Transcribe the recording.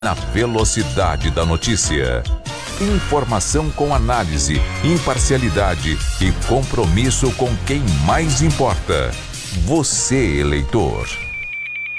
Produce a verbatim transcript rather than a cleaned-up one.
Na velocidade da notícia. Informação com análise, imparcialidade e compromisso com quem mais importa. Você, eleitor.